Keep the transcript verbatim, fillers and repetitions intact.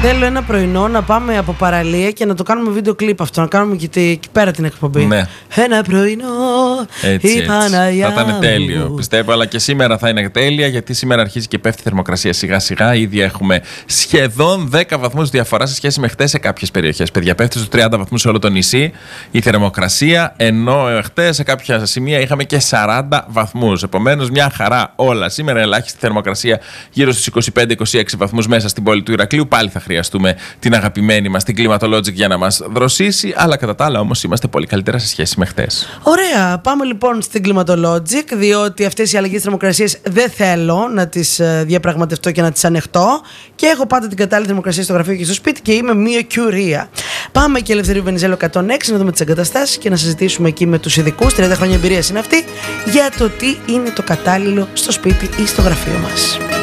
Θέλω ένα πρωινό να πάμε από παραλία και να το κάνουμε βίντεο κλιπ αυτό. Να κάνουμε και εκεί πέρα την εκπομπή. Ναι. Ένα πρωινό. Έτσι, η Παναγιά θα ήταν τέλειο, μου. πιστεύω. Αλλά και σήμερα θα είναι τέλεια, γιατί σήμερα αρχίζει και πέφτει η θερμοκρασία σιγά σιγά. Ήδη έχουμε σχεδόν δέκα βαθμούς διαφορά σε σχέση με χτες σε κάποιες περιοχές. Παιδιά, πέφτει στους τριάντα βαθμούς σε όλο το νησί η θερμοκρασία. Ενώ χτες σε κάποια σημεία είχαμε και σαράντα βαθμούς. Επομένως, μια χαρά όλα. Σήμερα ελάχιστη θερμοκρασία γύρω στους είκοσι πέντε είκοσι έξι βαθμούς μέσα στην πόλη του Ηρακλείου. Πάλι θα χρειαστούμε την αγαπημένη μας, την Climatologic, για να μας δροσίσει. Αλλά κατά τα άλλα όμως είμαστε πολύ καλύτερα σε σχέση με χτες. Ωραία. Πάμε λοιπόν στην Climatologic, διότι αυτές οι αλλαγές θερμοκρασίας δεν θέλω να τις διαπραγματευτώ και να τις ανεχτώ. Και έχω πάντα την κατάλληλη θερμοκρασία στο γραφείο και στο σπίτι και είμαι μία κιουρία. Πάμε και Ελευθερίου Βενιζέλου εκατόν έξι να δούμε τις εγκαταστάσεις και να συζητήσουμε εκεί με τους ειδικούς. τριάντα χρόνια εμπειρίας είναι αυτή για το τι είναι το κατάλληλο στο σπίτι ή στο γραφείο μας.